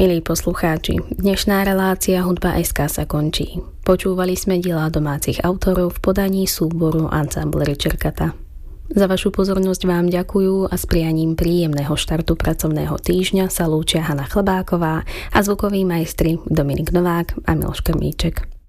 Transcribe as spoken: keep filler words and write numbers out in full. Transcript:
Milí poslucháči, dnešná relácia Hudba bodka es ká sa končí. Počúvali sme diela domácich autorov v podaní súboru Ansámbl Ričerkata. Za vašu pozornosť vám ďakujú a s prianím príjemného štartu pracovného týždňa sa lúčia Hana Chlebáková a zvukoví majstri Dominik Novák a Miloš Krmíček.